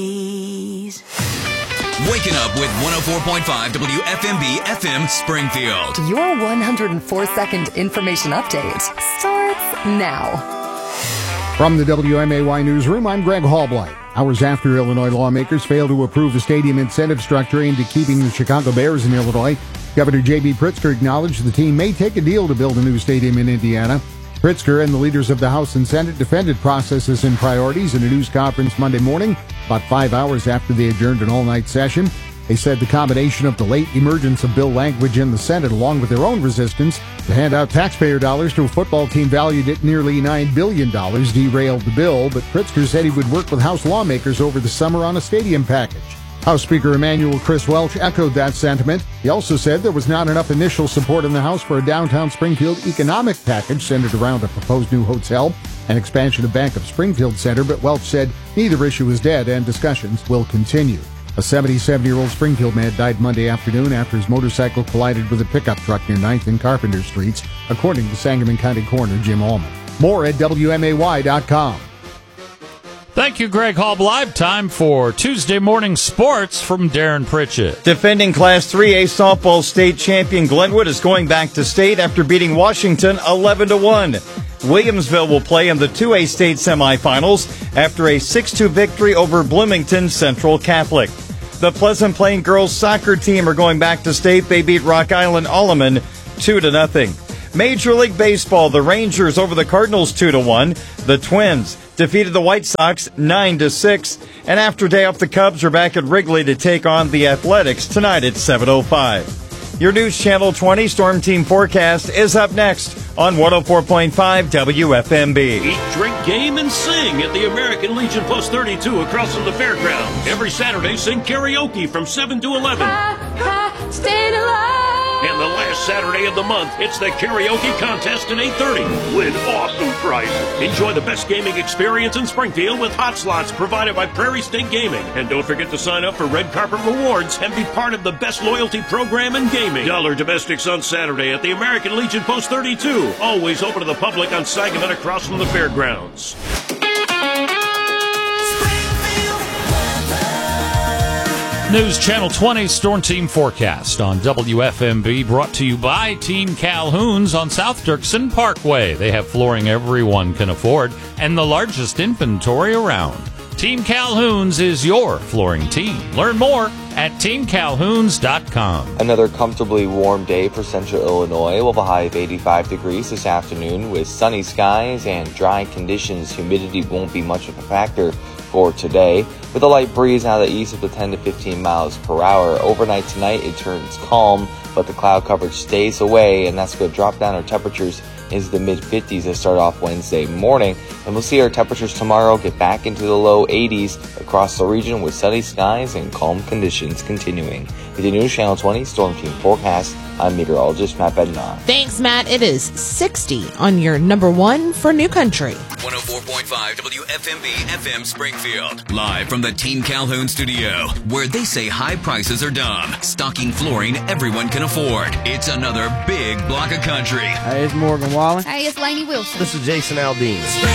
Waking up with 104.5 WFMB FM Springfield. Your 104-second information update starts now. From the WMAY newsroom, I'm Greg Hallblight. Hours after Illinois lawmakers failed to approve a stadium incentive structure aimed at keeping the Chicago Bears in Illinois, Governor J.B. Pritzker acknowledged the team may take a deal to build a new stadium in Indiana. Pritzker and the leaders of the House and Senate defended processes and priorities in a news conference Monday morning, about 5 hours after they adjourned an all-night session. They said the combination of the late emergence of bill language in the Senate, along with their own resistance to hand out taxpayer dollars to a football team valued at nearly $9 billion, derailed the bill, but Pritzker said he would work with House lawmakers over the summer on a stadium package. House Speaker Emanuel Chris Welch echoed that sentiment. He also said there was not enough initial support in the House for a downtown Springfield economic package centered around a proposed new hotel and expansion of Bank of Springfield Center, but Welch said neither issue is dead and discussions will continue. A 77-year-old Springfield man died Monday afternoon after his motorcycle collided with a pickup truck near 9th and Carpenter Streets, according to Sangamon County Coroner Jim Allman. More at WMAY.com. Thank you, Greg Hallblight. Time for Tuesday morning sports from Darren Pritchett. Defending Class 3A softball state champion Glenwood is going back to state after beating Washington 11-1. Williamsville will play in the 2A state semifinals after a 6-2 victory over Bloomington Central Catholic. The Pleasant Plain girls soccer team are going back to state. They beat Rock Island Alleman 2-0. Major League Baseball, the Rangers over the Cardinals 2-1. The Twins defeated the White Sox 9-6. And after day off, the Cubs are back at Wrigley to take on the Athletics tonight at 7:05. Your News Channel 20 Storm Team forecast is up next on 104.5 WFMB. Eat, drink, game, and sing at the American Legion Post 32 across from the fairgrounds. Every Saturday, sing karaoke from 7 to 11. Staying alive. And the last Saturday of the month, it's the karaoke contest at 8:30. Win awesome prizes. Enjoy the best gaming experience in Springfield with hot slots provided by Prairie State Gaming. And don't forget to sign up for Red Carpet Rewards and be part of the best loyalty program in gaming. Dollar Domestics on Saturday at the American Legion Post 32. Always open to the public on Sangamon across from the fairgrounds. News Channel 20 Storm Team forecast on WFMB, brought to you by Team Calhoun's on South Dirksen Parkway. They have flooring everyone can afford and the largest inventory around. Team Calhoun's is your flooring team. Learn more at teamcalhouns.com. Another comfortably warm day for central Illinois. We'll have a high of 85 degrees this afternoon with sunny skies and dry conditions. Humidity won't be much of a factor for today. With a light breeze out of the east up to 10 to 15 miles per hour. Overnight tonight, it turns calm, but the cloud coverage stays away, and that's going to drop down our temperatures into the mid-50s to start off Wednesday morning. And we'll see our temperatures tomorrow get back into the low 80s across the region with sunny skies and calm conditions continuing. With the News Channel 20 Storm Team forecast, I'm meteorologist Matt Bednar. Thanks, Matt. It is 60 on your number one for New Country. 104.5 WFMB FM Springfield. Live from the Team Calhoun studio, where they say high prices are dumb. Stocking flooring everyone can afford. It's another big block of country. Hey, it's Morgan Wallen. Hey, it's Lainey Wilson. This is Jason Aldean.